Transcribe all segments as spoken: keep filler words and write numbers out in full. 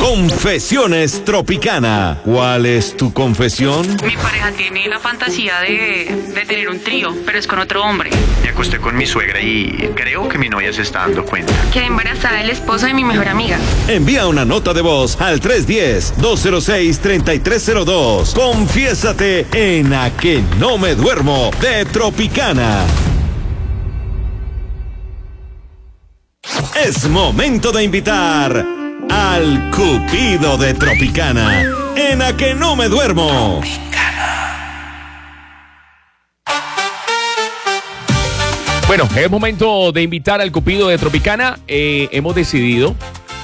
Confesiones Tropicana. ¿Cuál es tu confesión? Mi pareja tiene la fantasía de, de tener un trío, pero es con otro hombre. Me acosté con mi suegra y creo que mi novia se está dando cuenta. Quedé embarazada del esposo de mi mejor amiga. Envía una nota de voz al tres uno cero, dos cero seis, tres tres cero dos. Confiésate en A Que No Me Duermo de Tropicana. Es momento de invitar al Cupido de Tropicana en A Que No Me Duermo. Bueno, es momento de invitar al Cupido de Tropicana. Eh, hemos decidido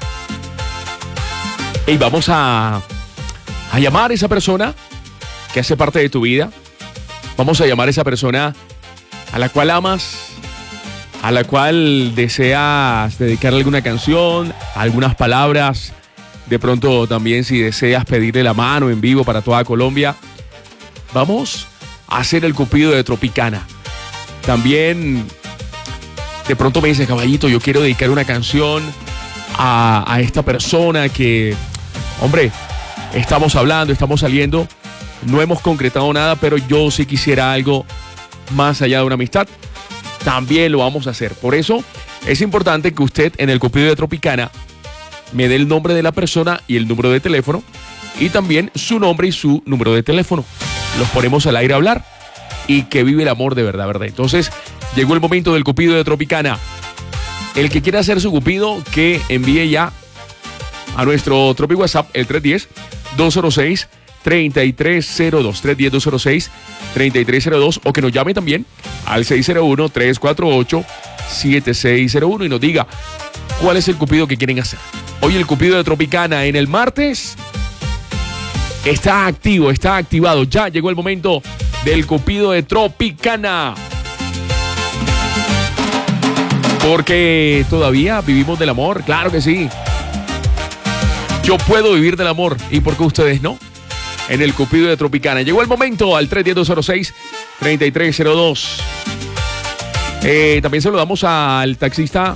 y vamos a, a llamar a esa persona que hace parte de tu vida. Vamos a llamar a esa persona a la cual amas, a la cual deseas dedicarle alguna canción, algunas palabras. De pronto también si deseas pedirle la mano en vivo para toda Colombia. Vamos a hacer el Cupido de Tropicana. También de pronto me dice, caballito, yo quiero dedicar una canción a, a esta persona que, hombre, estamos hablando, estamos saliendo, no hemos concretado nada, pero yo sí quisiera algo más allá de una amistad. También lo vamos a hacer. Por eso es importante que usted en el Cupido de Tropicana me dé el nombre de la persona y el número de teléfono y también su nombre y su número de teléfono. Los ponemos al aire a hablar y que vive el amor de verdad, ¿verdad? Entonces, llegó el momento del Cupido de Tropicana. El que quiera hacer su Cupido, que envíe ya a nuestro Tropi WhatsApp, el tres uno cero, dos cero seis, tres tres cero dos, tres uno cero, dos cero seis, tres tres cero dos, o que nos llame también al seis cero uno, tres cuatro ocho, siete seis cero uno y nos diga cuál es el Cupido que quieren hacer. Hoy el Cupido de Tropicana en el martes está activo, está activado. Ya llegó el momento del Cupido de Tropicana. Porque todavía vivimos del amor, claro que sí. Yo puedo vivir del amor, ¿y por qué ustedes no? En el Cupido de Tropicana. Llegó el momento al tres uno cero, dos cero seis, tres tres cero dos. Eh, también saludamos al taxista.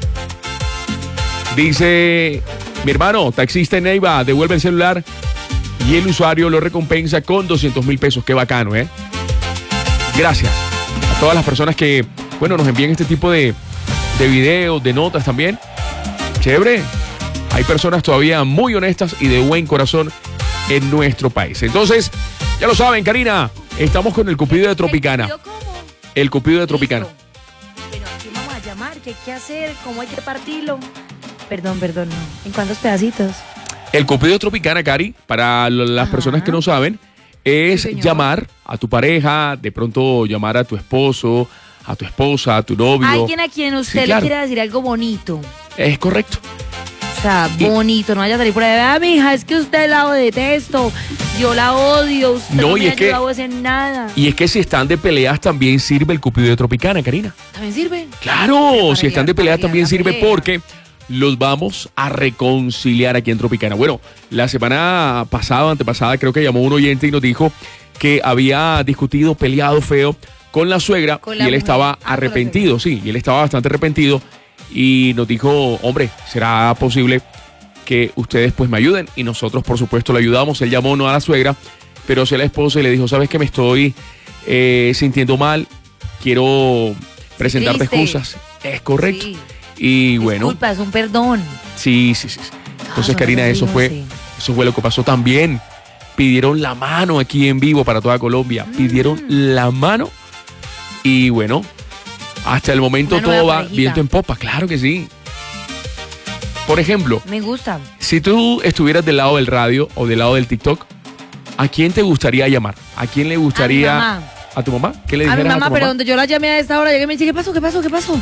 Dice, mi hermano, taxista en Neiva, devuelve el celular y el usuario lo recompensa con doscientos mil pesos. Qué bacano, ¿eh? Gracias a todas las personas que, bueno, nos envían este tipo de, de videos, de notas también. Chévere. Hay personas todavía muy honestas y de buen corazón en nuestro país. Entonces, ya lo saben, Karina, estamos con el Cupido de Tropicana. ¿El Cupido cómo? El Cupido de Tropicana. Listo. Bueno, ¿a quién vamos a llamar? ¿Qué hay que hacer? ¿Cómo hay que partirlo? Perdón, perdón, no. ¿En cuántos pedacitos? El Cupido de Tropicana, Cari, para las Ajá. personas que no saben, es Sí, señor. llamar a tu pareja, de pronto llamar a tu esposo, a tu esposa, a tu novio. Alguien a quien usted Sí, claro. le quiera decir algo bonito. Es correcto. O sea, Y- bonito, no vaya a salir por ahí. Ah, mija, es que usted la detesto. Yo la odio. Usted No, no, y me es que- ayuda a hacer nada. Y es que si están de peleas también sirve el Cupido de Tropicana, Karina. ¿También sirve? Claro, Para si están de aliviar- peleas para también aliviar la sirve pelea. porque los vamos a reconciliar aquí en Tropicana. Bueno, la semana pasada, antepasada, creo que llamó un oyente y nos dijo que había discutido, peleado feo con la suegra Con y la él mujer. estaba Ah, con la arrepentido, sí, y él estaba bastante arrepentido y nos dijo, hombre, ¿será posible que ustedes pues me ayuden? Y nosotros, por supuesto, le ayudamos. Él llamó no a la suegra, pero sí a la esposa y le dijo, ¿sabes qué? Me estoy eh, sintiendo mal, quiero presentarte Triste. excusas. Es correcto. Sí. Y bueno, Disculpa, es un perdón. sí, sí, sí. sí. Entonces, Ah, Karina, no, eso no fue, sé. eso fue lo que pasó también. Pidieron la mano aquí en vivo para toda Colombia. Pidieron Mm. la mano y bueno, hasta el momento Una todo nueva va parejita. viento en popa, claro que sí. Por ejemplo, Me gusta. si tú estuvieras del lado del radio o del lado del TikTok, ¿a quién te gustaría llamar? ¿A quién le gustaría? A mi mamá. ¿A tu mamá? ¿Qué le A mi dijeras a, mamá, tu pero mamá? donde yo la llamé a esta hora, llegué y me dice, ¿qué pasó? ¿Qué pasó? ¿Qué pasó?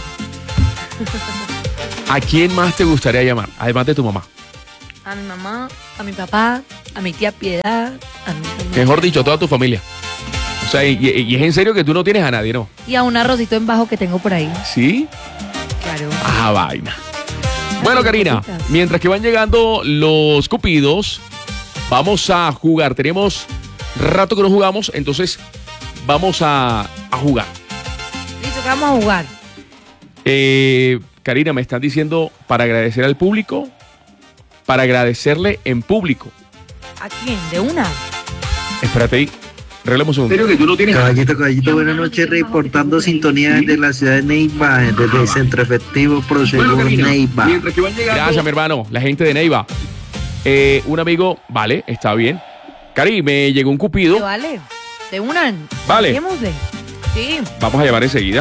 ¿A quién más te gustaría llamar? Además de tu mamá. A mi mamá, a mi papá, a mi tía Piedad, a mi Mejor dicho, a toda tu familia. O sea, y, y- y es en serio que tú no tienes a nadie, ¿no? y a un arrocito en bajo que tengo por ahí. ¿Sí? Claro. Ah, vaina. Bueno, Ay, Karina, cositas. mientras que van llegando los cupidos, vamos a jugar. Tenemos rato que no jugamos, entonces vamos a, a jugar. Listo, que vamos a jugar. Eh, Karina, me están diciendo para agradecer al público para agradecerle en público. ¿A quién? ¿De una? Espérate ahí. Reglemos un segundo. Caballito, caballito, buenas noches, reportando sintonía desde la ciudad de Neiva, desde el Centro Efectivo Prosegur Neiva. Gracias, mi hermano, la gente de Neiva. Eh, un amigo, vale, está bien. Cari, me llegó un cupido. Vale, de una. Vale. Démosle. Sí, Vamos a llamar enseguida.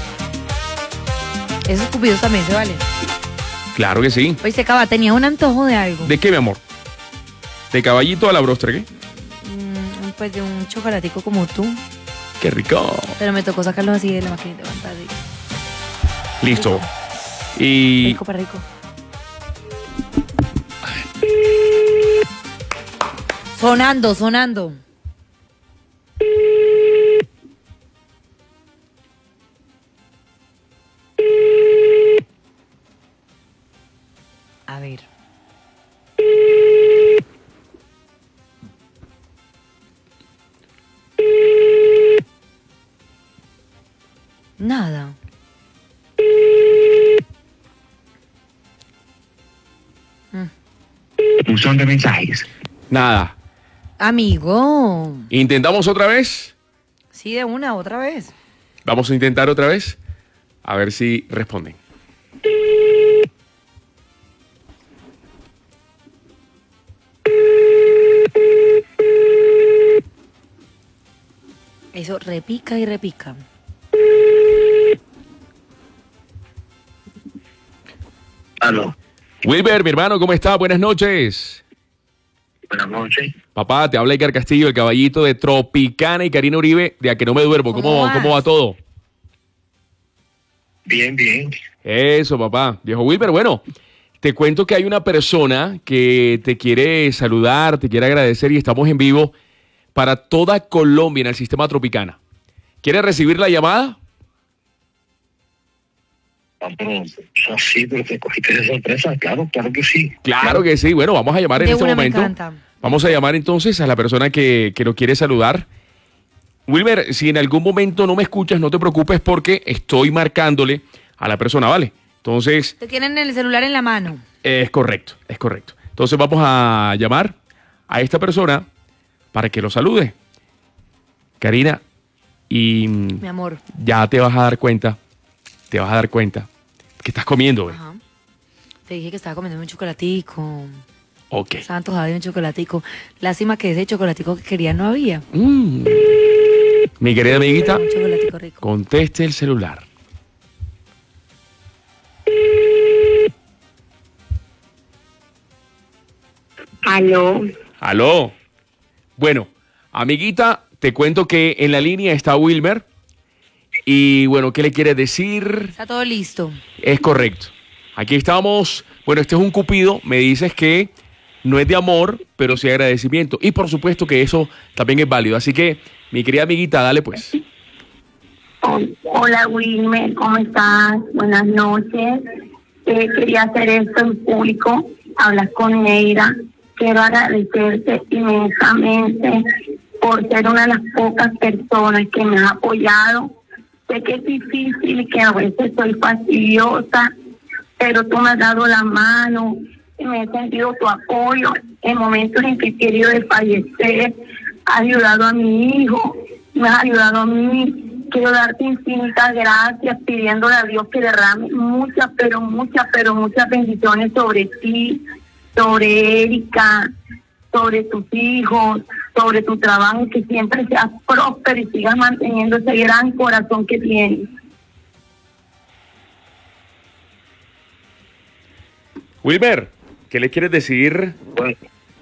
esos cupidos también se valen. Claro que sí. Oye, Cava, tenía un antojo de algo. ¿De qué, mi amor? ¿De caballito a la bróster, qué? Mm, pues de un chocolatico como tú. ¡Qué rico! Pero me tocó sacarlo así de la maquinita de pantalla. Listo. Y... Rico para rico. Sonando, sonando. A ver. Nada. Buzón de mensajes. Nada. Amigo. ¿Intentamos otra vez? Sí, de una, otra vez. Vamos a intentar otra vez. A ver si responden. Eso repica y repica. Aló. Wilber, mi hermano, ¿cómo está? Buenas noches. Buenas noches. Papá, te habla Icar Castillo, el caballito de Tropicana y Karina Uribe, de A Que No Me Duermo. ¿Cómo, ¿Cómo vas? ¿Cómo va todo? Bien, bien. Eso, papá. Viejo Wilber, bueno, te cuento que hay una persona que te quiere saludar, te quiere agradecer y estamos en vivo para toda Colombia en el sistema Tropicana. ¿Quieres recibir la llamada? Ah, pero, o sea, sí, pero te cogiste de sorpresa. Claro, claro que sí. Claro que sí. Bueno, vamos a llamar en De este una, me momento. encanta. Vamos a llamar entonces a la persona que, que lo quiere saludar. Wilber, si en algún momento no me escuchas, no te preocupes porque estoy marcándole a la persona, ¿vale? Entonces, Te tienen el celular en la mano. es correcto, es correcto. Entonces vamos a llamar a esta persona para que lo salude. Karina, y Mi amor. ya te vas a dar cuenta, te vas a dar cuenta que estás comiendo, ¿eh? Ajá. Te dije que estaba comiendo un chocolatico. Ok. Estaba antojada de un chocolatico. Lástima que ese chocolatico que quería no había. Mm. Mi querida amiguita, Un chocolatico rico. conteste el celular. Aló. Aló. Bueno, amiguita, te cuento que en la línea está Wilmer. Y bueno, ¿qué le quiere decir? Está todo listo. Es correcto. Aquí estamos. Bueno, este es un cupido. Me dices que no es de amor, pero sí de agradecimiento. Y por supuesto que eso también es válido. Así que, mi querida amiguita, dale pues. Hola Wilmer, ¿cómo estás? Buenas noches. Eh, quería hacer esto en público, hablar con Neira. Quiero agradecerte inmensamente por ser una de las pocas personas que me ha apoyado. Sé que es difícil y que a veces soy fastidiosa, pero tú me has dado la mano y me he sentido tu apoyo en momentos en que he querido desfallecer. Has ayudado a mi hijo, me has ayudado a mí. Quiero darte infinitas gracias, pidiéndole a Dios que derrame muchas, pero muchas, pero muchas bendiciones sobre ti, sobre Erika, sobre tus hijos, sobre tu trabajo, que siempre seas próspero y sigas manteniendo ese gran corazón que tienes. Wilmer, ¿qué le quieres decir? Bueno,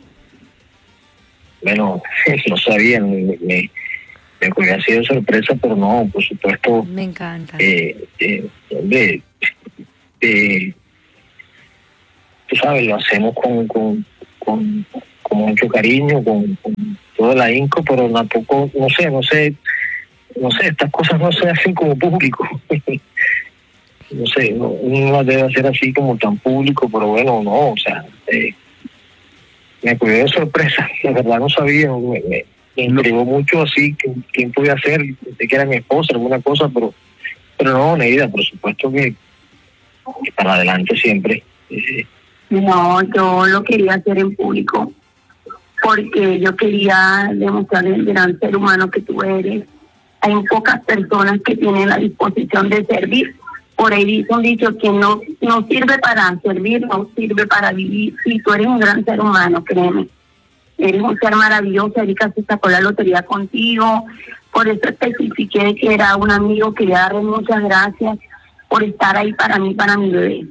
bueno no sabía, me, me, me cogí así de sorpresa, pero no, por supuesto. Me encanta. Eh, eh, hombre, eh, tú sabes, lo hacemos con, con, con, con mucho cariño, con, con todo el ahínco, pero tampoco, no sé, no sé, no sé, estas cosas no se hacen como público. No sé, no, no las debe hacer así como tan público, pero bueno, no, o sea, eh, me cogió de sorpresa, la verdad no sabía, me, me, me intrigó mucho así, ¿quién, quién podía ser? Pensé que era mi esposa, alguna cosa, pero pero no, Neida, por supuesto que, que para adelante siempre, eh, No, yo lo quería hacer en público porque yo quería demostrar el gran ser humano que tú eres. Hay pocas personas que tienen la disposición de servir. Por ahí dice un dicho que no, no sirve para servir, no sirve para vivir. Y tú eres un gran ser humano, créeme. Eres un ser maravilloso. Erika se sacó la lotería contigo. Por eso especifiqué que era un amigo. Quería darle muchas gracias por estar ahí para mí, para mi bebé.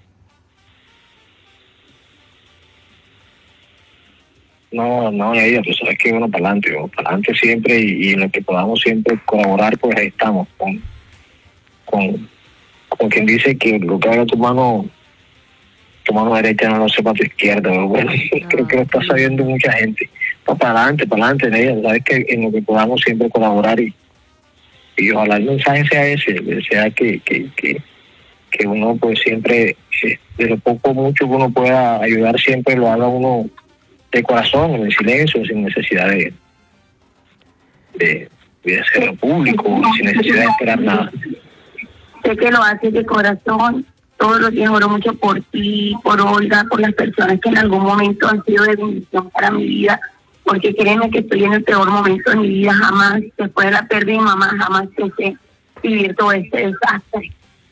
No, no, ella, tú sabes que uno para adelante, para adelante siempre y, y en lo que podamos siempre colaborar, pues ahí estamos, con, con, con quien dice que lo que haga tu mano, tu mano derecha no lo sepa tu izquierda, ¿no? Bueno, no, creo que lo está sabiendo mucha gente. No, para adelante, para adelante, ella, sabes que en lo que podamos siempre colaborar y, y ojalá el mensaje sea ese, sea que, que, que, que uno pues siempre, de lo poco o mucho que uno pueda ayudar, siempre lo haga uno de corazón, en el silencio, sin necesidad de, de, de hacerlo público, sin necesidad de esperar nada. Sé que lo haces de corazón. Todos los días oro mucho por ti, por Olga, por las personas que en algún momento han sido de bendición para mi vida, porque créeme que estoy en el peor momento de mi vida. Jamás, después de la pérdida de mi mamá, jamás pensé vivir todo este desastre.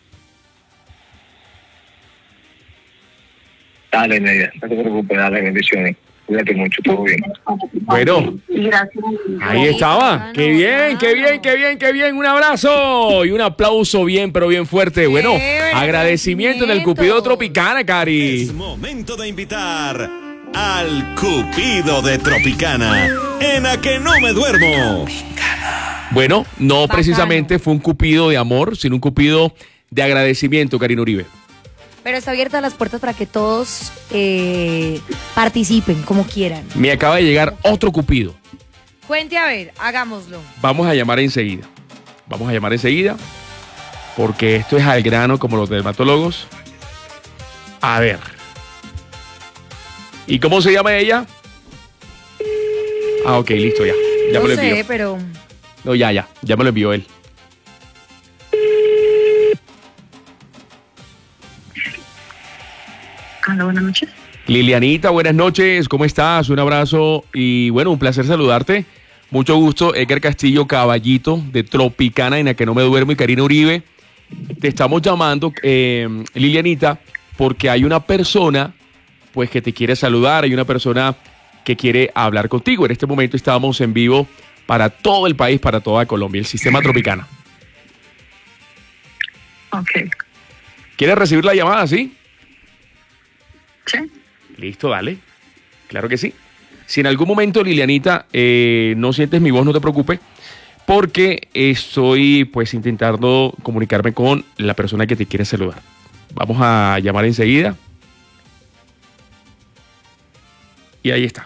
Dale, Nedia, no te preocupes, dale, bendiciones. Cuídate mucho, todo bien. Bueno, ahí estaba. Qué bien, qué bien, qué bien, qué bien. Un abrazo y un aplauso bien, pero bien fuerte. Bueno, agradecimiento en el Cupido Tropicana, Cari. Es momento de invitar al Cupido de Tropicana en A Que No Me Duermo. Bueno, no precisamente fue un Cupido de amor, sino un Cupido de agradecimiento, Karina Uribe. Pero está abierta las puertas para que todos eh, participen como quieran. Me acaba de llegar otro Cupido. Cuente a ver, hagámoslo. Vamos a llamar enseguida. Vamos a llamar enseguida. Porque esto es al grano como los dermatólogos. A ver. ¿Y cómo se llama ella? Ah, ok, listo, ya. Ya no me lo envió. sé, pero... No, ya, ya. Ya me lo envió él. Hola, buenas noches. Lilianita, buenas noches, ¿cómo estás? Un abrazo y bueno, un placer saludarte. Mucho gusto, Edgar Castillo, caballito de Tropicana, en A Que No Me Duermo, y Karina Uribe. Te estamos llamando, eh, Lilianita, porque hay una persona pues que te quiere saludar, hay una persona que quiere hablar contigo. En este momento estamos en vivo para todo el país, para toda Colombia, el sistema Tropicana. Ok. ¿Quieres recibir la llamada, sí? Sí. Listo, dale. Claro que sí. Si en algún momento, Lilianita, eh, no sientes mi voz, no te preocupes, porque estoy pues intentando comunicarme con la persona que te quiere saludar. Vamos a llamar enseguida. Y ahí está.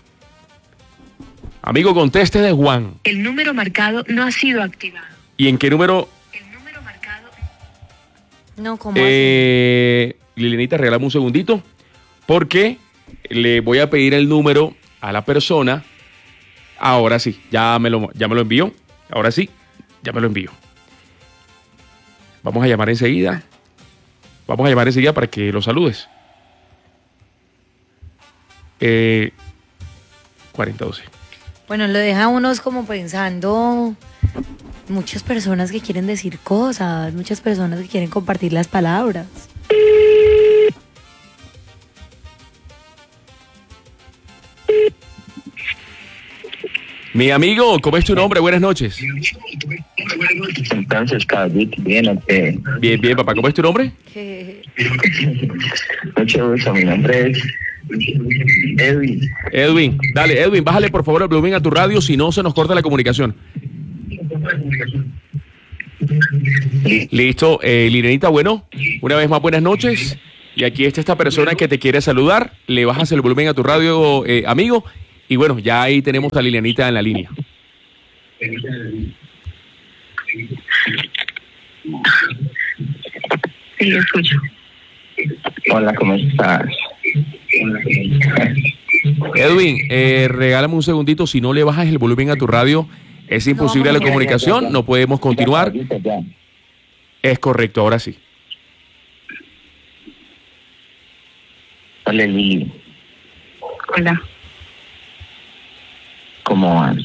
Amigo, conteste de Juan. El número marcado no ha sido activado. ¿Y en qué número? El número marcado... No, ¿cómo Eh, Lilianita, regálame un segundito, porque le voy a pedir el número a la persona. Ahora sí, ya me lo, ya me lo envió. Ahora sí, ya me lo envió. Vamos a llamar enseguida. Vamos a llamar enseguida para que lo saludes. Eh, cuarenta doce. Bueno, lo deja unos como pensando, muchas personas que quieren decir cosas, muchas personas que quieren compartir las palabras. Mi amigo, ¿cómo es tu nombre? Buenas noches. Entonces, caballito, bien, ok. Bien, bien, papá. ¿Cómo es tu nombre? Mucho gusto, mi nombre es Edwin. Edwin. Dale, Edwin, bájale por favor el volumen a tu radio, si no se nos corta la comunicación. Listo, eh, Lilianita, bueno, una vez más buenas noches. Y aquí está esta persona que te quiere saludar. Le bajas el volumen a tu radio, eh, amigo. Y bueno, ya ahí tenemos a Lilianita en la línea. Sí, lo escucho. Hola, ¿cómo estás? Edwin, eh, regálame un segundito. Si no le bajas el volumen a tu radio, es imposible No, la comunicación. No podemos continuar. Es correcto, ahora sí. Hola, Lili. Hola. ¿Cómo vas?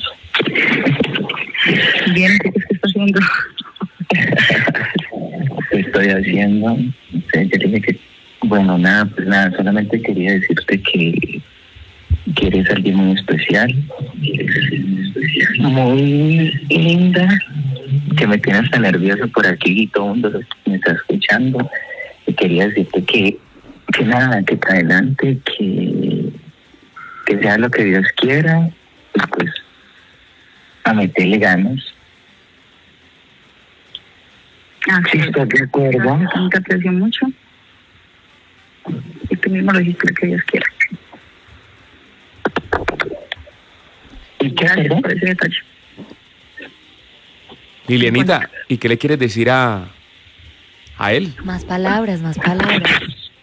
Bien, ¿qué estás haciendo? ¿Qué estoy haciendo? No sé, yo dije que... Bueno, nada, pues nada, solamente quería decirte que, que eres alguien muy especial, muy linda, que me tienes tan nervioso por aquí y todo el mundo me está escuchando. Y quería decirte que, que nada, que para adelante, que, que sea lo que Dios quiera, y pues a meterle ganas. Ah, Sí, ¿estás de acuerdo? Te aprecio mucho. Y tú mismo lo dijiste, lo que Dios quiera. ¿Y qué, Gracias perdón? por ese detalle. Lilianita, ¿y qué le quieres decir a, a él? Más palabras, más palabras.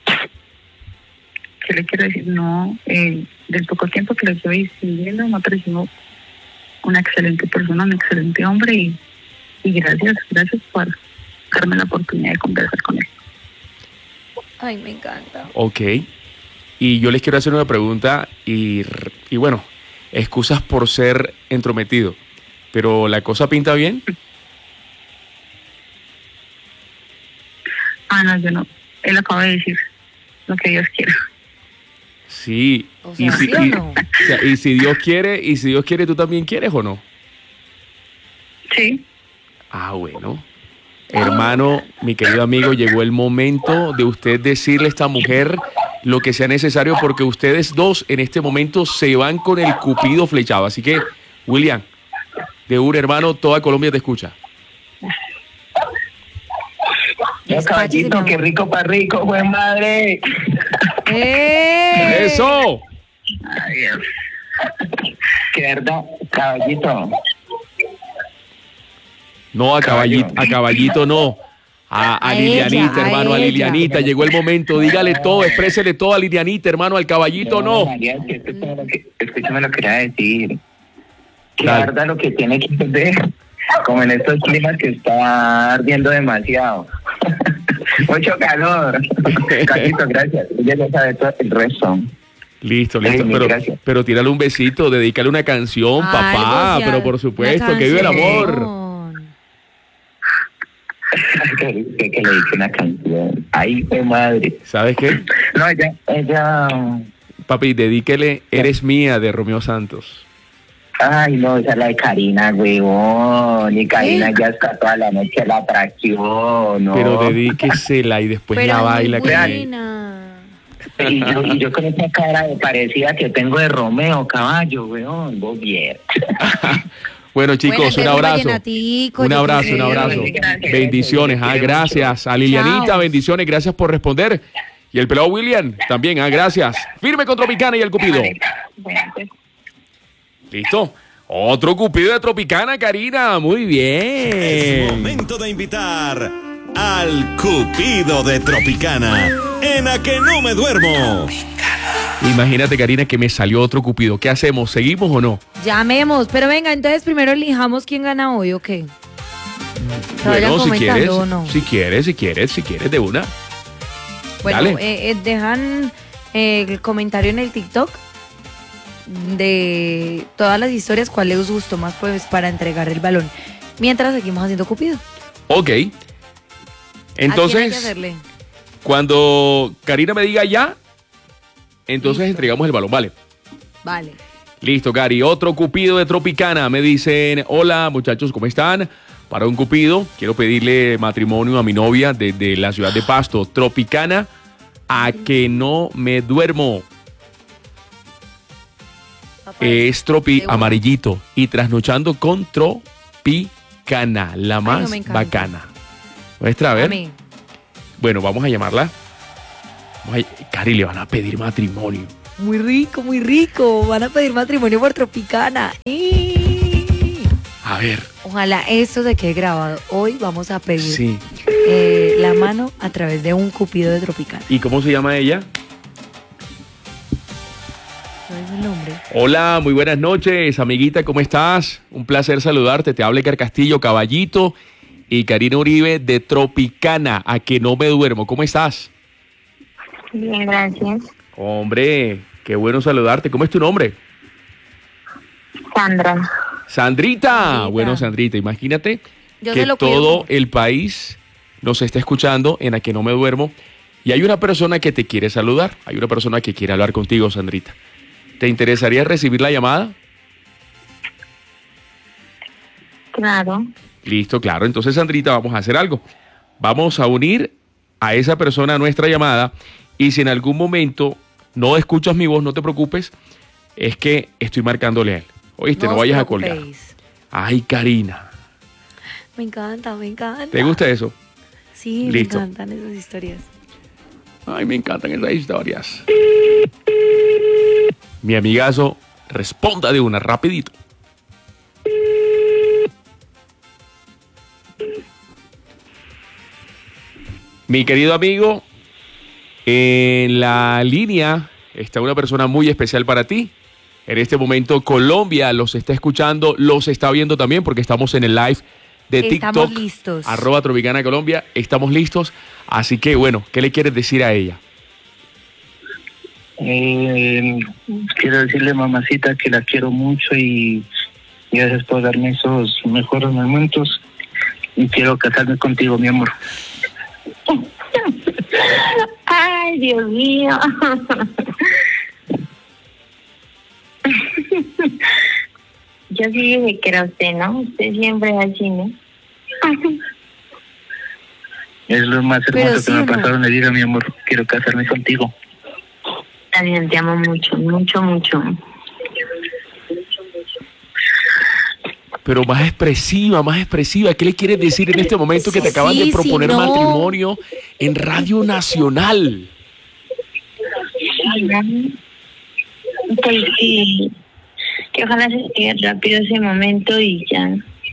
¿Qué le quiero decir? No, eh, del poco tiempo que lo llevo viviendo, me ha parecido una excelente persona, un excelente hombre y, y gracias, gracias por darme la oportunidad de conversar con él. Ay, me encanta. Ok. Y yo les quiero hacer una pregunta y, y bueno, excusas por ser entrometido, pero ¿la cosa pinta bien? Ah, no, yo no. Él acaba de decir lo que Dios quiera. Sí. O sea, y, si, ¿sí o y- no? o sea, y si Dios quiere, y si Dios quiere, ¿tú también quieres o no? Sí. Ah, bueno. Hermano, mi querido amigo, llegó el momento de usted decirle a esta mujer lo que sea necesario porque ustedes dos en este momento se van con el cupido flechado. Así que, William, de un hermano, toda Colombia te escucha. No, caballito, qué rico para rico, buen madre. ¡Eh! ¡Eso! Ay, Dios. Qué verdad, caballito. No, a caballito, a caballito no. A, a A Lilianita, ella, a hermano, a ella. Lilianita. Llegó el momento. Dígale todo, exprésele todo a Lilianita, hermano, al caballito no. María, que escúchame lo que, escúchame lo que quería decir. Que Dale. arda lo que tiene que ver, como en estos climas que está ardiendo demasiado. Mucho calor. Caballito, gracias. Ella ya sabe todo el resto. Listo, Ey, listo. mil Pero, gracias. pero tírale un besito, dedícale una canción, papá. Algo, sí, Pero a- por supuesto, una que vive el amor. canción. que, que, que le dije una canción. Ay, fue madre. ¿Sabes qué? No, ella, ella. Papi, dedíquele Eres Mía de Romeo Santos. Ay, no, esa es la de Karina, huevón. Y Karina ¿Eh? ya está toda la noche en la atracción, ¿no? Pero dedíquesela y después Pero la muy baila con él. buena. Y yo, y yo con esa cara de parecida que tengo de Romeo, caballo, weón, vos bien. Bueno, chicos, Bueno, un tengo abrazo. vallenatico, Un yo abrazo, qué un sé. abrazo. Gracias. Bendiciones, ah, gracias. A Lilianita, Chao. bendiciones, gracias por responder. Y el pelado William, también, ah, gracias. Firme con Tropicana y el Cupido. Bueno, pues, ¿Listo? Otro Cupido de Tropicana, Karina. Muy Es bien. momento de invitar al Cupido de Tropicana en A Que No Me Duermo. Imagínate, Karina, que me salió otro Cupido. ¿Qué hacemos? ¿Seguimos o no? Llamemos, pero venga, entonces primero elijamos quién gana hoy, ¿o qué? Se vayan Bueno, si comentando, quieres, ¿o no? si quieres, si quieres, si quieres, de una. Bueno, Dale. eh, eh, dejan eh, el comentario en el TikTok de todas las historias, cuál les gustó más pues para entregar el balón. Mientras seguimos haciendo Cupido. Ok. ¿A quién hay que Entonces, hacerle? cuando Karina me diga ya, entonces entregamos el balón, ¿vale? Vale. Listo, Cari. Otro Cupido de Tropicana. Me dicen, hola muchachos, ¿cómo están? Para un Cupido, quiero pedirle matrimonio a mi novia desde la ciudad de Pasto. Tropicana, A Que No Me Duermo. Papá, Es tropi de una. amarillito y trasnochando con Tropicana, la más no, me encanta. bacana. Muestra, a a ver. mí. Bueno, vamos a llamarla. Vamos a- Cari, le van a pedir matrimonio. Muy rico, muy rico. Van a pedir matrimonio por Tropicana. ¡Y! A ver, Ojalá esto se quede grabado. Hoy vamos a pedir sí. eh, la mano a través de un Cupido de Tropicana. ¿Y cómo se llama ella? ¿Cuál es el nombre? Hola, muy buenas noches, amiguita, ¿cómo estás? Un placer saludarte. Te habla Car Castillo, Caballito y Karina Uribe de Tropicana, A Que No Me Duermo. ¿Cómo estás? bien, gracias. Hombre, qué bueno saludarte. ¿Cómo es tu nombre? Sandra. Sandrita. Sandrita. Bueno, Sandrita, imagínate Yo que se lo todo cuido. el país nos está escuchando en A Que No Me Duermo y hay una persona que te quiere saludar. Hay una persona que quiere hablar contigo, Sandrita. ¿Te interesaría recibir la llamada? Claro. Listo, claro. Entonces, Sandrita, vamos a hacer algo. Vamos a unir a esa persona a nuestra llamada y si en algún momento no escuchas mi voz, no te preocupes, es que estoy marcándole a él. Oíste, no, os vayas a colgar. preocupéis. Ay, Karina. Me encanta, me encanta. ¿Te gusta eso? Sí, Listo. me encantan esas historias. Ay, me encantan esas historias. Mi amigazo, responda de una, rapidito. Mi querido amigo, en la línea está una persona muy especial para ti. En este momento Colombia los está escuchando, los está viendo también porque estamos en el live de Estamos TikTok. listos. Arroba Tropicana Colombia, estamos listos. Así que bueno, ¿qué le quieres decir a ella? Eh, quiero decirle, mamacita, que la quiero mucho y, y gracias por darme esos mejores momentos. Y quiero casarme contigo, mi amor. Ay, Dios mío. Yo sí dije que era usted, ¿no? Usted siempre es así, ¿no? Es lo más Pero hermoso sí que me o ha no. pasado en la vida, mi amor. Quiero casarme contigo. También te amo mucho, mucho, mucho. Pero más expresiva, más expresiva. ¿Qué le quieres decir en este momento que te acaban Sí, de sí, proponer no. matrimonio en Radio Nacional? Pues sí, que ojalá se llegue rápido ese momento y ya.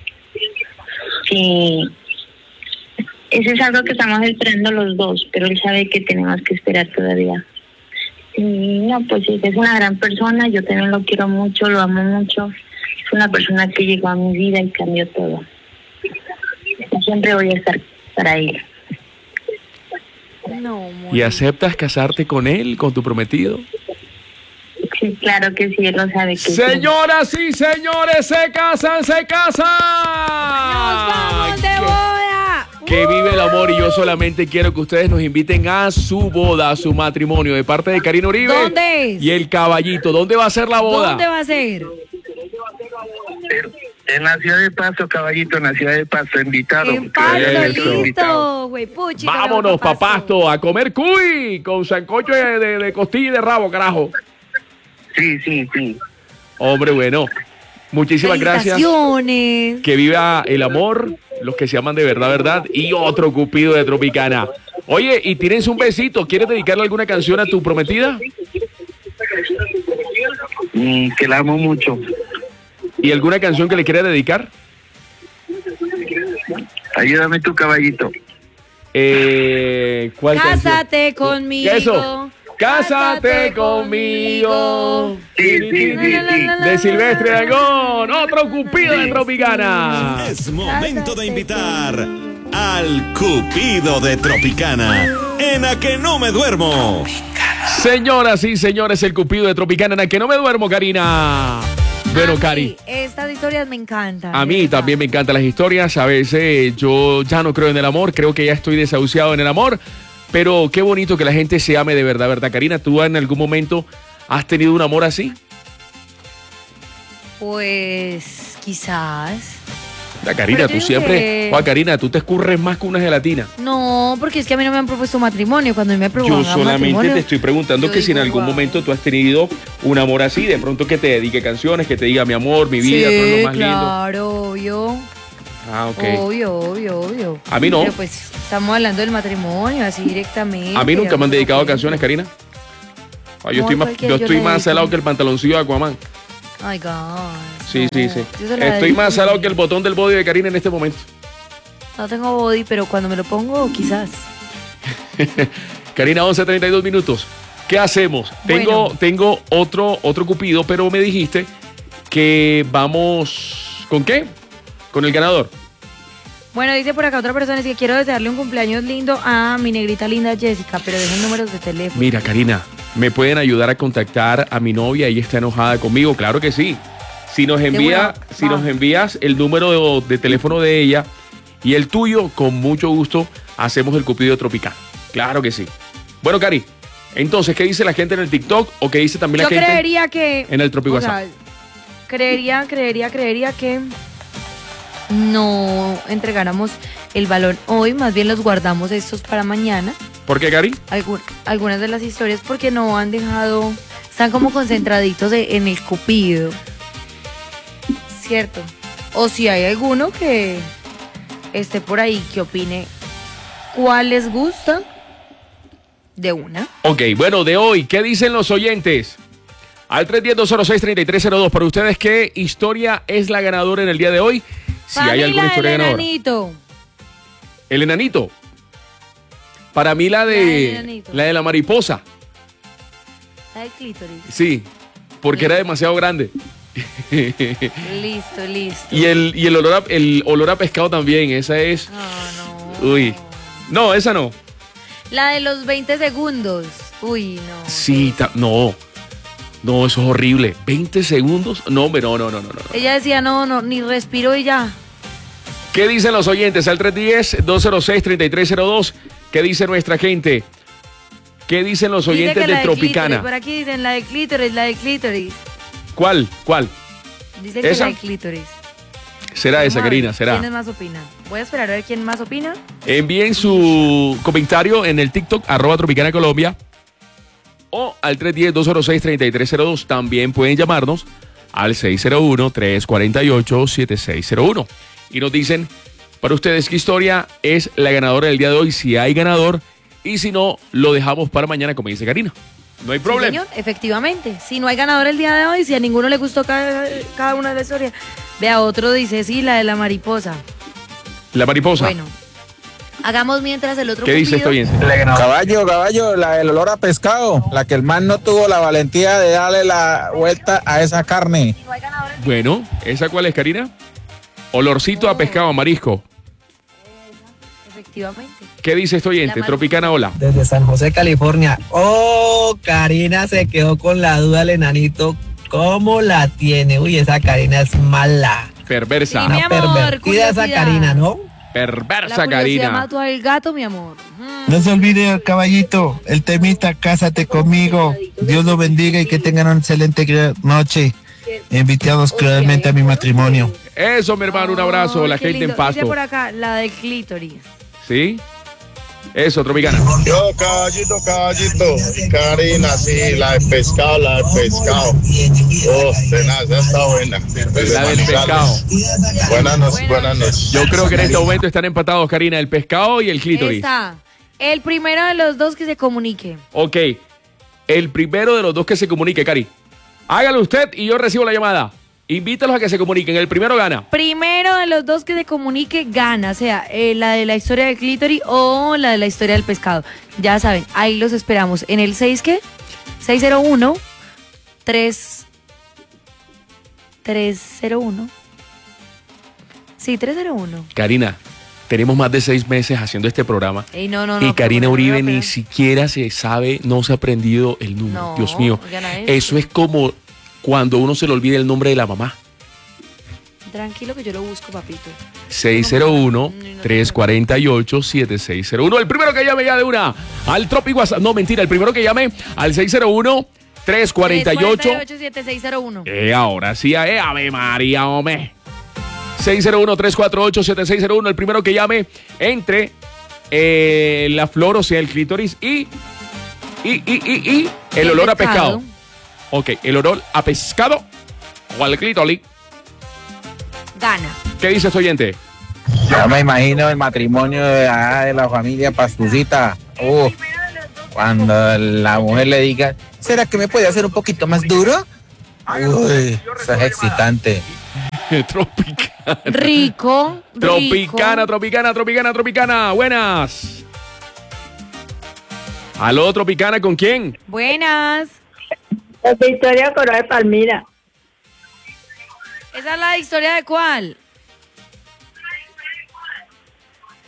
Sí, eso es algo que estamos esperando los dos, pero él sabe que tenemos que esperar todavía. Y no, pues sí, es una gran persona, yo también lo quiero mucho, lo amo mucho. Es una persona que llegó a mi vida y cambió todo. Y siempre voy a estar para él. No, amor. ¿Y aceptas casarte con él, con tu prometido? Sí, claro que sí, él lo sabe que sí. Señoras y señores, se casan, se casan. ¡Nos vamos de ¡Qué- boda! Que vive el amor y yo solamente quiero que ustedes nos inviten a su boda, a su matrimonio, de parte de Karina Uribe. ¿Dónde es? Y el caballito. ¿Dónde va a ser la boda? ¿Dónde va a ser? En la ciudad de Pasto, caballito, en la ciudad de Pasto, invitado. En Pasto, Eso. listo, güey, puchi. Vámonos, pa' Pasto, a comer cuy con sancocho de, de, de costilla y de rabo, carajo. Sí, sí, sí. Hombre, bueno, muchísimas gracias. Felicitaciones. Que viva el amor, los que se aman de verdad, verdad, y otro cupido de Tropicana. Oye, y tienes un besito, ¿quieres dedicarle alguna canción a tu prometida? Mm, que la amo mucho. ¿Y alguna canción que le quieras dedicar? Ayúdame tu caballito. Eh, ¿cuál Cásate canción? conmigo. ¿Qué eso? Cásate conmigo. Sí, sí, sí, sí. De Silvestre Dangond, otro cupido de Tropicana. Es momento de invitar al Cupido de Tropicana en A Que No Me Duermo. Señoras y señores, el cupido de Tropicana en A Que No Me Duermo, Karina. Bueno, A mí, Cari, estas historias me encantan. a de mí verdad. también me encantan las historias. A veces yo ya no creo en el amor, creo que ya estoy desahuciado en el amor. Pero qué bonito que la gente se ame de verdad, ¿verdad, Karina? ¿Tú en algún momento has tenido un amor así? Pues quizás. La Karina, Pero tú yo digo siempre... que- Juan, Karina, tú te escurres más que una gelatina. No, porque es que a mí no me han propuesto matrimonio. Cuando me propongan Yo solamente matrimonio, te estoy preguntando yo que si en digo, algún wow. momento tú has tenido un amor así, de pronto que te dedique canciones, que te diga mi amor, mi vida, tú eres Sí, lo más lindo. claro, obvio. Ah, ok. Obvio, obvio, obvio. A mí no. Pero pues estamos hablando del matrimonio, así directamente. A mí nunca me han dedicado Ok. canciones, Karina. Ah, yo No, estoy más, cualquiera yo yo estoy le más dedico. salado que el pantaloncillo de Aquaman. Ay, God. Sí, no. sí, sí. Yo se la Estoy dedico más a salado mí. que el botón del body de Karina en este momento. No tengo body, pero cuando me lo pongo, quizás. Karina, once treinta y dos minutos. ¿Qué hacemos? Tengo, Bueno. tengo otro, otro cupido, pero me dijiste que vamos... ¿Con qué? Con el ganador. Bueno, dice por acá otra persona, es que quiero desearle un cumpleaños lindo a mi negrita linda Jessica, pero dejen números de teléfono. Mira, Karina, ¿Me pueden ayudar a contactar a mi novia? Ella está enojada conmigo. Claro que sí. Si nos envía, una, si va. nos envías el número de, de teléfono de ella y el tuyo, con mucho gusto hacemos el cupido tropicano. Claro que sí. Bueno, Cari, entonces, ¿qué dice la gente en el TikTok o qué dice también Yo la gente creería que... en el Tropi o WhatsApp? sea, creería, creería, creería que no entregáramos el balón hoy, más bien los guardamos estos para mañana. ¿Por qué, Cari? Algun- algunas de las historias porque no han dejado, están como concentraditos de- en el cupido, ¿cierto? O si hay alguno que esté por ahí que opine cuál les gusta, de una. Ok, bueno, de hoy, ¿qué dicen los oyentes? Al tres uno cero, dos cero seis, tres tres cero dos. Para ustedes, ¿qué historia es la ganadora en el día de hoy? Si hay Para mí alguna la historia del ganadora. enanito. El enanito. Para mí la La del de enanito. la de la mariposa. La del clítoris. Sí, porque era demasiado grande. Listo, listo. Y el, y el olor a, el olor a pescado también, esa es. No, no. Uy. No, esa no. La de los veinte segundos. Uy, no. Sí, ta- no. No, eso es horrible. ¿veinte segundos? No, hombre, no, no, no, no, no. Ella decía, no, no, ni respiro y ya. ¿Qué dicen los oyentes? Al tres uno cero, dos cero seis, tres tres cero dos. ¿Qué dice nuestra gente? ¿Qué dicen los Dice oyentes que de la clítoris, Tropicana? por aquí dicen la de clítoris, la de clítoris. ¿Cuál? ¿Cuál? Dicen que ¿Esa? la de clítoris. Será Vamos esa, a ver Karina, será. ¿Quiénes más opinan? Voy a esperar a ver quién más opina. Envíen su comentario en el TikTok, arroba Tropicana Colombia, o al tres uno cero, dos cero seis, tres tres cero dos. También pueden llamarnos al seis cero uno, tres cuatro ocho, siete seis cero uno. Y nos dicen, para ustedes, ¿qué historia es la ganadora del día de hoy? Si hay ganador, y si no, lo dejamos para mañana, como dice Karina. No hay Sí, problema. señor, efectivamente. Si no hay ganador el día de hoy, si a ninguno le gustó cada, cada una de las historias, vea, otro dice, sí, la de la mariposa. La mariposa. Bueno, hagamos mientras el otro ¿Qué dice esto cupido. bien? Caballo, caballo, la del olor a pescado, la que el man no tuvo la valentía de darle la vuelta a esa carne. Bueno, ¿esa cuál es, Karina? Olorcito a pescado, a marisco. Efectivamente. ¿Qué dice esto oyente? La Tropicana, hola. Desde San José, California. Oh, Karina se quedó con la duda del enanito. ¿Cómo la tiene? Uy, esa Karina es mala. Perversa. Sí, mi Una amor, pervertida esa curiosidad. Karina, ¿no? La Perversa, curiosidad Karina. mató al gato, mi amor. Mm. No se olvide, caballito, el temita Cásate conmigo. Dios lo bendiga y que tengan una excelente noche. Invitados cruelmente a mi matrimonio. Eso, mi hermano, un abrazo. Ay, la qué gente lindo. en Pasto. Dice por acá, la del clítoris. ¿Sí? Eso, Tropicana. Yo, caballito, caballito. Karina, sí, la de pescado, la de pescado. Oh, tenaz, ya está buena. La del pescado. Buenas noches, buenas noches. Yo creo que en este momento están empatados, Karina, el pescado y el clítoris. Está. El primero de los dos que se comunique. Ok. El primero de los dos que se comunique, Cari. Hágalo usted y yo recibo la llamada. Invítalos a que se comuniquen. El primero gana. Primero de los dos que se comunique gana, sea eh, la de la historia del clítoris o la de la historia del pescado. Ya saben, ahí los esperamos. En el seis, ¿qué? seis cero uno, tres cero uno. Sí, tres cero uno. Karina, tenemos más de seis meses haciendo este programa. Ey, no, no, no, y Karina pero bueno, Uribe no, ni pero- siquiera se sabe, no se ha aprendido el número. No, Dios mío. oigan a Eso es como cuando uno se le olvida el nombre de la mamá. Tranquilo que yo lo busco, papito. seis cero uno, tres cuatro ocho, siete seis cero uno. El primero que llame ya de una al Tropi WhatsApp. No, mentira, el primero que llame al seis cero uno, tres cuatro ocho. siete seis cero uno. Eh, ahora sí, eh, Ave María, hombre. seis cero uno, tres cuatro ocho, siete seis cero uno. El primero que llame entre eh, la flor, o sea, el clítoris y, y, y, y, y el El olor a pescado. pescado. Ok, el olor a pescado o al clítoris. Gana. ¿Qué dice este oyente? Ya me imagino el matrimonio de, ah, de la familia Pastucita. Uh, cuando la mujer le diga, ¿será que me puede hacer un poquito más duro? Uy, eso es excitante. Tropicana. Rico. Tropicana, rico. tropicana, tropicana, tropicana. Buenas. Aló, Tropicana, ¿con quién? Buenas. La Victoria Coro de Palmira. ¿Esa es la historia de cuál?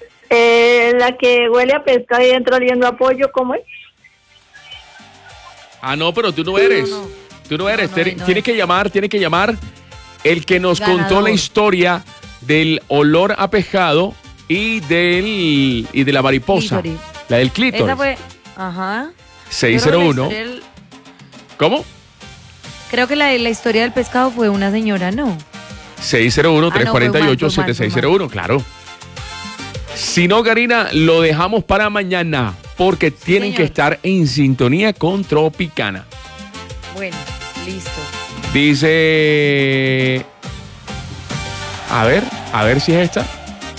Eh, la que huele a pescado y entra oliendo a pollo, ¿cómo es? Ah, no, pero tú no eres. No, no. Tú no eres. No, no, Tien- no tienes es. que llamar, tienes que llamar el que nos contó Ganador. la historia del olor a pescado y del y de la mariposa. Clítoris. La del clítoris. Esa fue. Ajá. seis Creo cero que la uno. historia del- ¿Cómo? Creo que la, la historia del pescado fue una señora, ¿no? seis cero uno, tres cuatro ocho, siete seis cero uno, claro. Si no, Karina, lo dejamos para mañana porque tienen señor. que estar en sintonía con Tropicana. Bueno, listo. Dice... A ver, a ver si es esta.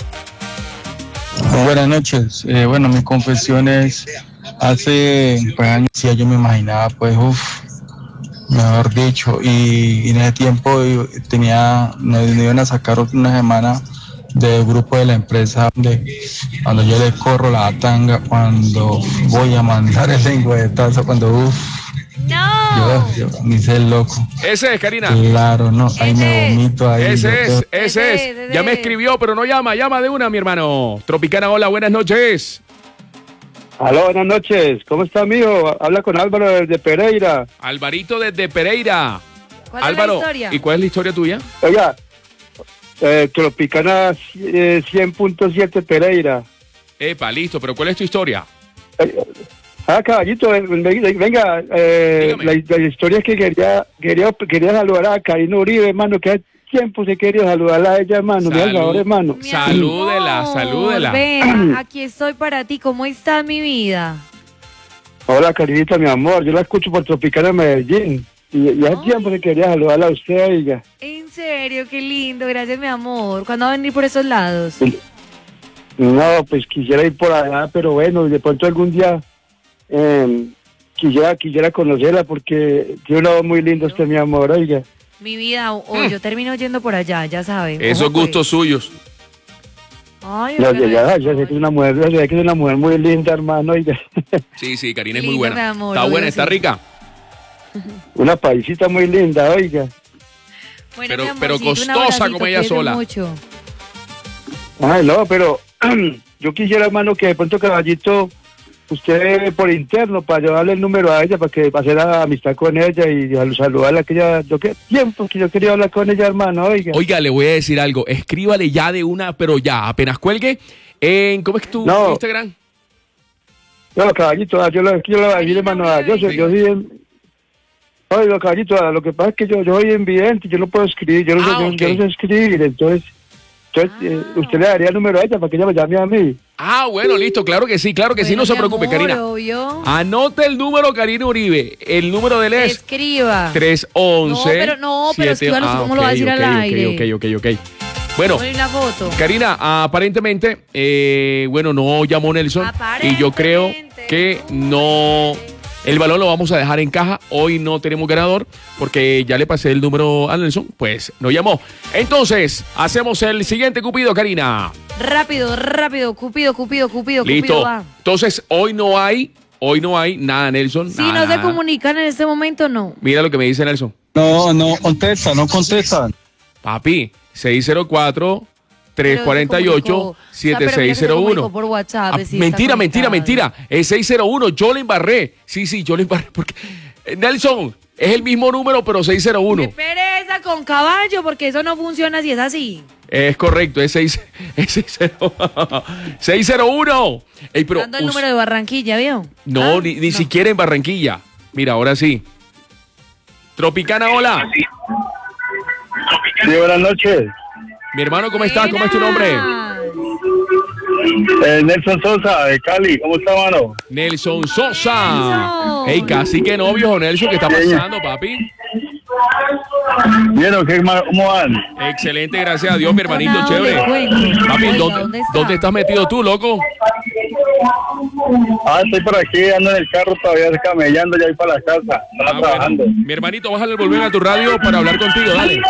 Buenas noches. Eh, bueno, mi confesión es, hace pues, años ya yo me imaginaba, pues, uff, mejor dicho, y, y en ese tiempo yo tenía, nos, nos iban a sacar una semana del grupo de la empresa, de cuando yo le corro la tanga, cuando voy a mandar el lengüetazo, cuando uff, ¡No! yo, yo ni sé loco. Ese es, Karina. Claro, no, ahí me vomito ahí. Ese yo es, creo- ese Ese es. es, Ya me ese. escribió, pero no llama, llama de una, mi hermano. Tropicana, hola, buenas noches. Aló, buenas noches. ¿Cómo está, amigo? Habla con Álvaro desde Pereira. Alvarito desde Pereira. ¿Cuál es Álvaro, la historia? ¿y cuál es la historia tuya? Oiga, eh, Tropicana eh, cien punto siete Pereira. Epa, listo, pero ¿cuál es tu historia? Eh, ah, caballito, eh, venga, eh, la, la historia es que quería, quería, quería saludar a Karina Uribe, hermano, que hace tiempo se quería saludarla a ella, hermano. Me hace favor, hermano. Salúdela, salúdela. Ven, aquí estoy para ti. ¿Cómo estás, mi vida? Hola, Karinita, mi amor. Yo la escucho por Tropicana Medellín. Y, y hace tiempo se quería saludarla a usted, oiga. En serio, qué lindo. Gracias, mi amor. ¿Cuándo va a venir por esos lados? No, pues quisiera ir por allá, pero bueno, de pronto algún día eh, quisiera, quisiera conocerla porque tiene una voz muy linda usted, mi amor, oiga. Mi vida, o, o yo termino yendo por allá, ya sabes. Esos Ojo, pues. gustos suyos. Ay, Ya, pero- ya, ya, ya sé que es una mujer, ya sé que es una mujer muy linda, hermano, oiga. Sí, sí, Karina es Lindo, muy mi buena. amor, Está obvio, buena, está sí. rica. Una paisita muy linda, oiga. Bueno, Pero- mi pero amorcito, un costosa abracito, como ella cuídese sola. mucho. Ay, no, pero yo quisiera, hermano, que de pronto, caballito, usted por interno, para llevarle el número a ella, para que para hacer la amistad con ella y sal- saludarla, que ella, yo qué tiempo que yo quería hablar con ella, hermano, oiga. Oiga, le voy a decir algo. Escríbale ya de una, pero ya, apenas cuelgue. En, ¿Cómo es tu No. Instagram? No, caballito, ah, yo lo yo lo voy a decir, hermano, ah, yo soy, yo soy en... Oiga, caballito, ah, lo que pasa es que yo, yo soy invidente, yo no puedo escribir, yo no, sé, Ah, yo- ok. yo no sé escribir, entonces, entonces eh, usted le daría el número a ella para que ella me llame a mí. Ah, bueno, listo, claro que sí, claro que sí, Bueno, no se mi preocupe, amor, Karina. obvio. Anote el número, Karina Uribe. El número de él es Escriba. tres once. No, pero- no, pero escríbalo, ¿cómo lo va a decir al aire? Ok, ok, ok, ok. Bueno, Ponle una foto. Karina, aparentemente, eh, bueno, no llamó Nelson y yo creo que no, el balón lo vamos a dejar en caja. Hoy no tenemos ganador porque ya le pasé el número a Nelson, pues no llamó. Entonces, hacemos el siguiente Cupido, Karina. Rápido, rápido. Cupido, Cupido, Cupido, Cupido Listo. va. Entonces, hoy no hay, hoy no hay nada, Nelson. Si nada, no se nada. comunican en este momento, no. Mira lo que me dice Nelson. No, no contesta, no contestan. Papi, seis cero cuatro, tres cuatro ocho, siete seis cero uno. Por WhatsApp. Ah, sí, está mentira, mentira, conectado. mentira. Es seis cero uno. Yo le embarré. Sí, sí, yo le embarré. Porque eh, Nelson, es el mismo número, pero seis cero uno. Qué pereza con caballo, porque eso no funciona si es así. Es correcto, es seis, es seis cero seis cero uno. Ey, pero Dando el us- número de Barranquilla, ¿vio? no, Ah, ni, ni siquiera en Barranquilla. Mira, ahora sí. Tropicana, hola. Sí, buenas noches. Mi hermano, ¿cómo estás? ¿Cómo es tu nombre? Eh, Nelson Sosa, de Cali, ¿cómo está, mano? Nelson Sosa. Ey, casi que no, viejo Nelson, ¿qué está pasando, papi? ¿Vieron qué, ma- cómo van? Excelente, gracias a Dios, mi hermanito, Nada, chévere. le cuento. Papi, Oiga, ¿dónde, ¿dónde está? ¿dónde estás metido tú, loco? Ah, estoy por aquí, ando en el carro todavía camellando, ya voy para la casa, estaba Ah, bueno. trabajando. Mi hermanito, bájale el volumen a tu radio para hablar contigo, dale.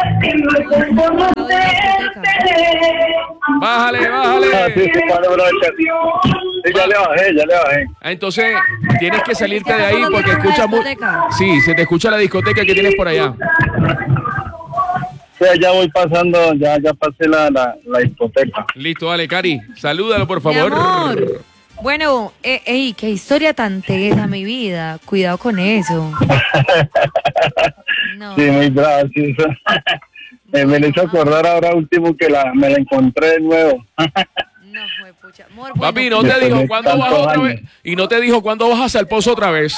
Bájale, Ah, bájale. sí, sí, para, bro, sí, ya le bajé, ya le bajé. Ah, entonces, tienes que salirte de ahí porque escuchas muy... Sí, se te escucha la discoteca que tienes por allá. Sí, ya voy pasando, ya, ya pasé la, la, la discoteca. Listo, dale, Cari. Salúdalo, por favor. amor. Bueno, eh, ey, qué historia tan tesa, mi vida. Cuidado con eso. No. Sí, muy bravo, sí, eso. Eh, me le hizo acordar ahora último que la, me la encontré de nuevo. No, juepucha. Amor, bueno, Papi, no te Después dijo de cuándo vas tantos otra años. vez. Y no te dijo cuándo vas al pozo otra vez.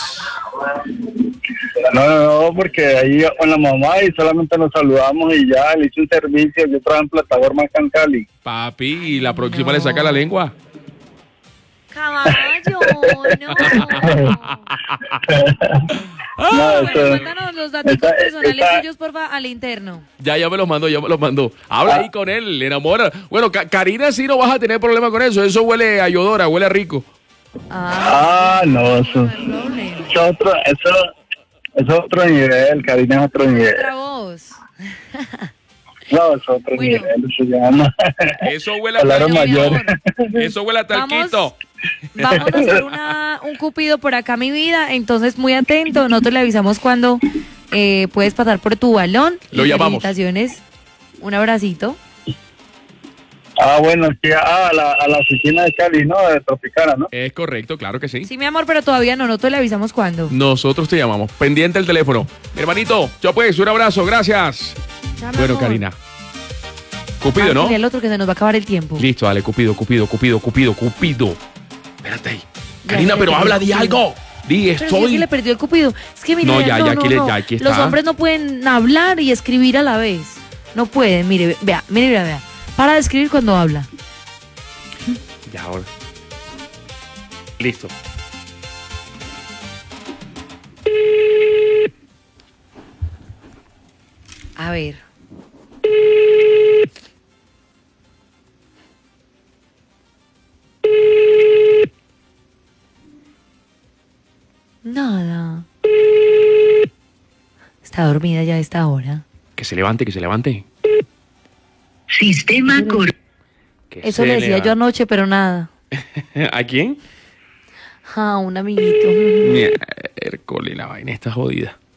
No, no, no, porque ahí con la mamá y solamente nos saludamos y ya, le hice un servicio, yo trabajo en plataforma acá en Cali. Papi, y la próxima le saca la lengua. caballo, no. No, Bueno, eso- cuéntanos los datos esa- personales esa- tuyos, porfa, al interno. Ya, ya me los mandó, ya me los mandó. Habla ahí con él, le enamora. Bueno, Ka- Karina sí no vas a tener problema con eso. Eso huele a Yodora, huele a rico. Ah, no, eso, eso es otro, eso, eso es otro nivel, Karina es otro nivel. Otra voz. No, es otro nivel, se llama. Eso huele a Palabras talquito. mayores. Eso huele a talquito. Vamos a hacer una, un cupido por acá, mi vida. Entonces, muy atento. Nosotros le avisamos cuando eh, puedes pasar por tu balón. Lo Y llamamos. felicitaciones. Un abracito. Ah, bueno, sí, ah, a, la, a la oficina de Cali, ¿no? De Tropicana, ¿no? Es correcto, claro que sí. Sí, mi amor, pero todavía no. Nosotros le avisamos cuando. Nosotros te llamamos. Pendiente el teléfono. Mi hermanito, yo pues, un abrazo, gracias. Chao, mi Bueno, amor. Karina. Cupido, ¿no? Y el otro que se nos va a acabar el tiempo. Listo, dale, Cupido, Cupido, Cupido, Cupido, Cupido. Espérate ahí. Karina, ya pero le habla, perdí di el cupido. algo. Di, Pero si es que estoy. le perdió el cupido. Es que mire, No, vea, ya, ya, aquí le- ya, aquí Los está. hombres no pueden hablar y escribir a la vez. No pueden, mire, vea, mire, vea, vea. Para de escribir cuando habla. Ya, ahora. Listo. A ver. Nada. Está dormida ya a esta hora. Que se levante, que se levante. Sistema cor... Que Eso se le decía levante. yo anoche, pero nada. ¿A quién? Ah, un amiguito. Miércoles, la vaina está jodida.